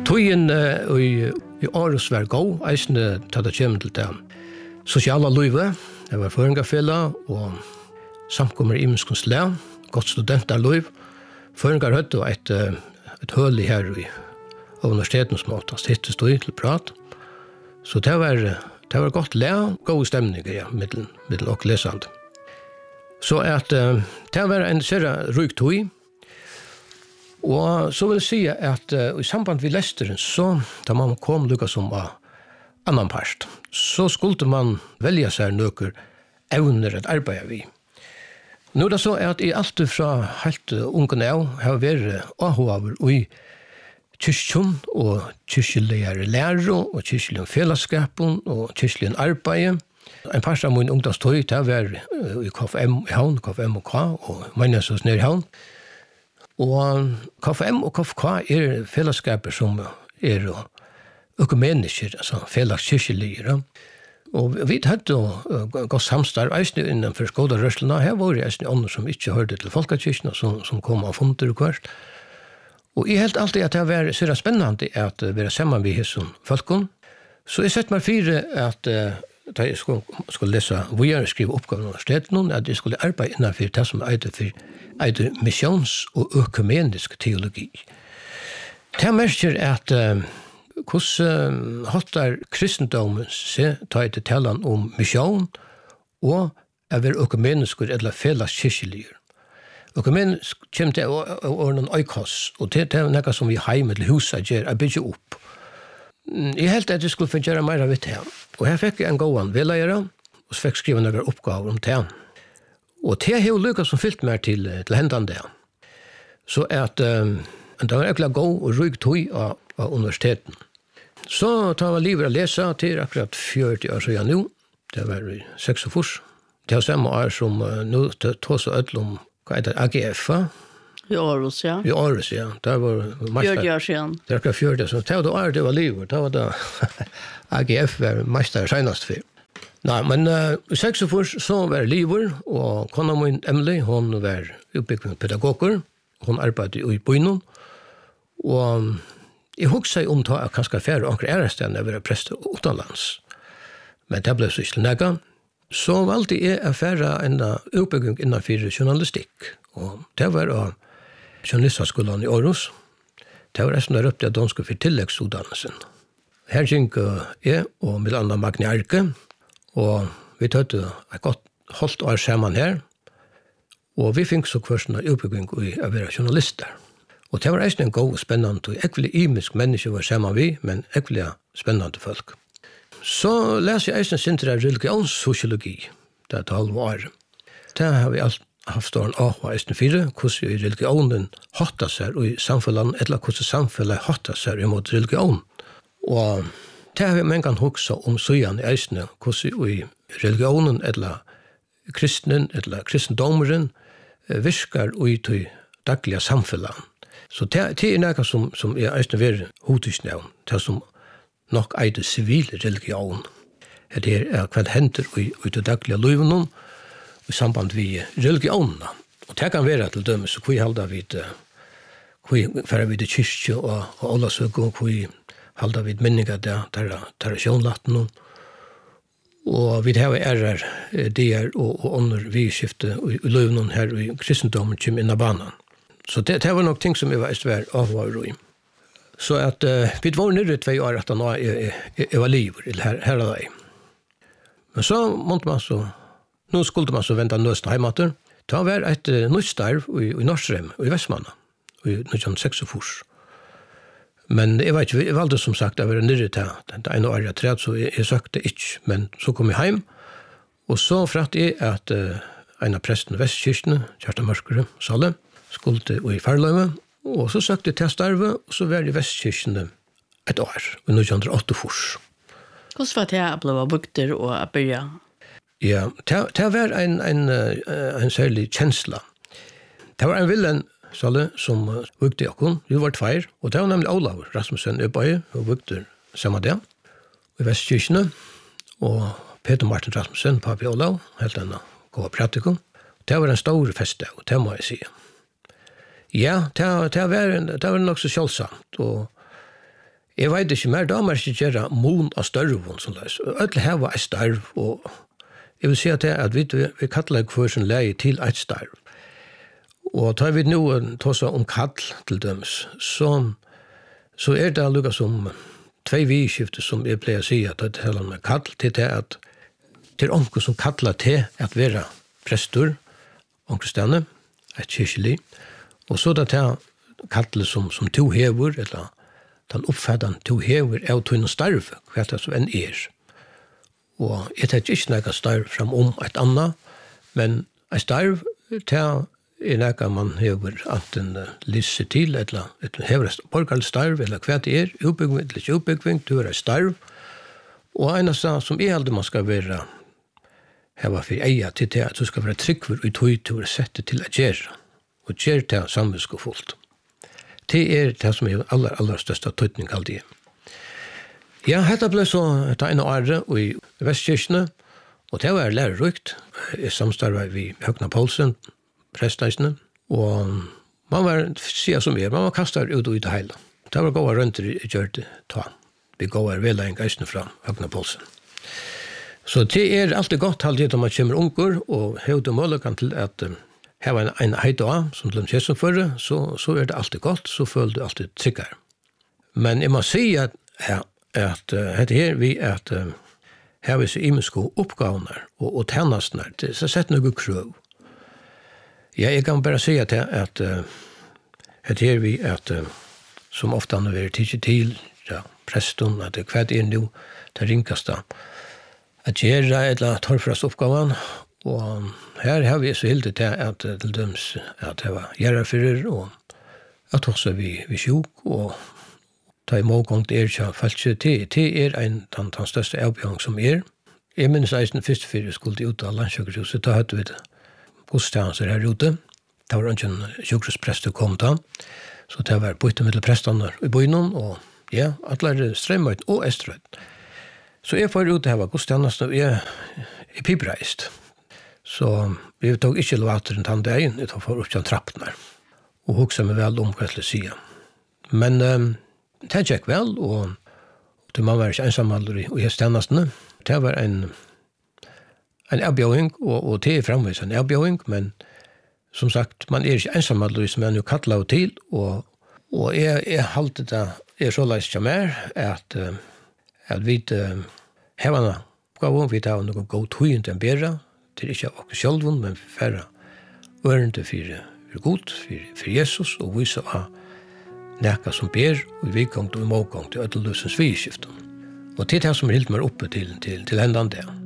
Tøyen i Aarhus var god, eisende til det kommer til det sosiale livet. Det var føringarfella og samkommer i imenskonslæ, godt studentarliv. Føringar høtte et høl her i universiteten som åttast hittes du til prat. Så det var godt læ, gode stemninger, ja, middel og lesand. Så det var en særlig ryk tøy. Og så vil jeg si at i samband med lesteren, så da man kom lukket som av annan part, så skulle man velge seg noen evner at arbeide vi. Nå er det så at jeg alltid fra helt unge nå har vært avhåver i kyrkjen og kyrkjelære lærer og kyrkjelige fellesskapen og kyrkjelige arbeid. En par av min ungdomstøy, det var i KFM i havn, KFM og K, og Meinesås nede i havn. Og KFM og KFK fellesskaper som økumeniske, altså felleskirkelige. Og vi hadde gått samstarv eisne innenfor skodarørslene. Her var det eisne andre som ikke hørte til folkekirken, som kom av funter og hvert. Og jeg helt alltid at det var så spennende at være sammen med hesson folkene. Så jeg sett meg fire at da jeg skulle lese hvor jeg skrive oppgaven av stedet, at jeg skulle arbeide innenfor det som eider missions- og økumenisk teologi. Det merker at hvordan hattar kristendommen seg ta etter talen om mission og å være økumenisk eller felles kirkeliger. Økumenisk kommer til å ordne oikos, og det er noe som vi heim eller huset gjør, å bygge opp. Jeg helt at jeg skulle få gjøre mer av det her. Og her fikk jeg en gåan vedleiere, og så fikk jeg skrive noen oppgaver om det. Og det har jo lykket som fyllt meg til hendene det. Så at det var egentlig god og ryk tog av universiteten. Så tar jeg livet å lese til akkurat 40 år siden nå. Det var i 46. Det var samme år som nå tog så ødel om hva er det, AGF. I Aarhus, ja. I Aarhus, ja. Det var 40 år siden. Det var akkurat 40 år siden. Det var det var livet. Det var det AGF var mester senest for. Nei, men i 46 så var livet, og kona min Emily, hun var utbyggende pedagoger. Hun arbeidet i byen. Og jeg husker om det var kanskje færre og anker ærestene å være prester utenlands. Men det ble så ikke nægget. Så valgte jeg å færre en utbygging innenfor journalistikk. Og det var av journalistskolen i Aarhus. Det var resten der oppe at de skulle få tilleggsutdannelsen. Her gikk jeg og med andre Magne Arke, og vi tøtte et godt holdt år sammen her, og vi fikk så kursen av utbygging i å være journalister. Og det var en god og spennende, og ekkelig imisk menneske var sammen vi, men ekkelig spennende folk. Så leser jeg en sinter av religionssosiologi, det er 12 år. Det har vi alt haft ståren av eisen 4, hvordan religionen hatter seg i samfunnet, eller hvordan samfunnet hatter seg imot religion. Og det har vi mange gang hukse om søgjene i eisen, hvordan religionen, eller kristnen, eller kristendomeren, virker i det daglige samfunnet. Så det er noe som er eisen ved hovedtisnevn, det som nok er det sivile religion. Det er hva det hender i det daglige livet, i samband med religionene. Og det kan være til dømes, hvor halda vi det kyrkje og ålasøk, og hvor halda vi minninger der, tradisjonlatten. Og vi har ærer der og under vidskifte i løvnen her i kristendommen kommer inn av banen. Så det var nok ting som jeg var svær avvarer i. Så at vi var nere 2 år at nå jeg var liv, eller her er det. Men så måtte man så nå skulle man så vente nøsten heimater. Det var et nytt starv i Norsrem, i Vestmanna, i 1946. Men jeg vet ikke, jeg valgte som sagt å være nere til det ene året jeg tredje, så jeg søkte ikke. Men så kom jeg hjem, og så fratt jeg at en av presten i Vestkirkene, Kjartan Mørkere, Salle, skulle i Farløyme, og så søkte jeg til starve, og så var jeg i Vestkirkene et år, i 1948. Hvordan var det å bli bygder og å begynne? Ja, det var en særlig kjensla. Det var en villen, Salle, som bygde okken. Vi var 2, og det var nemlig Olav Rasmussen i Bøye, og bygde samme dag, i Vestkirkene, og Peter Martin Rasmussen, papi Olav, helt denne gode praktikum. Det var en stor fest, og det må jeg si. Ja, det var nok så selvsamt, og Jeg vet ikke mer, da må jeg ikke gjøre mon av størven som løs. Ødelig her var et starv, og jeg vil si at vi kattler hver som leie til et starv. Og tar vi nå tåse om kall til dømes, så det lukket som 2 vidskifter som jeg pleier å si at det heller med kall til det at det onker som kallar til at være prestor, onkerstene, et kyrkjelig, og så det kallet som to hever, eller den oppfedden to hever av to starv, hva det som enn Og jeg tenker ikke noe starv fram om et annet, men et starv til noe man hever enten lyser til, eller et hever borgerlig starv, eller hva det utbygging eller ikke utbygging, du et starv. Og en som jeg aldri man skal være heva for eia til det at du skal være tryggver og tog til å sette til å gjøre, og gjøre det samviskefullt. Det det som aller største tøytning alltid. Ja, dette ble så et ene året i Vestkirkene, og det var lærerrykt. Jeg samstarvet vi Høgna Poulsen, presteisene, og man var, sier som man var kastet ut og ut av hele. Det var gode rønter i Gjørte, vi gode vedleggen eisene fra Høgna Poulsen. Så det alltid godt alltid om man kommer unger, og høyde måløkene til at her var en heit av, som til dem kjøs som førre, så det alltid godt, så føler du alltid tryggere. Men jeg må si at dette her, vi her vil se imenske oppgavene og tjenestene, det er sett noe krøv. Ja, jeg kan bare si at dette her, vi som ofte har vært tidlig til, ja, presten, at hva det nå, det ringkaste, at gjøre eller torfrast oppgaven, og her har vi så hildet til at til døms at det var gjerrafører, og at også vi sjuk, og ta i målgång det ikke falske til. Det den største avbjørning som Jeg minnes eisen første fyrir skulle ut av landsjøkkerhuset, da hadde vi det godstjenester her ute. Det var ikke en sjukkerhusprest kom da, så det var bytte med prestene i byen, og ja, alle strømmet og estrøt. Så jeg får ut det her var godstjenester, og jeg pipreist. Så vi tog ikke lovater enn den dagen, jeg tog for opp til trappene, og hokset meg vel om hva jeg skulle si. Men det gikk vel, og det man var ikke ensamhalder i tjenestene. Det var en avbjøring, og det fremvis en avbjøring, men som sagt, man ikke ensamhalder som jeg nå kattler til, og jeg halte det så leist som at vi har en oppgave, vi tar noen god tøyent enn bedre, til ikke av oss selv, men færre ørende for god, for Jesus, og vise av nekka som ber, og i vikgang og i målgang til ødeløsens vidskiften. Og det det som helt meg oppe til hendene det.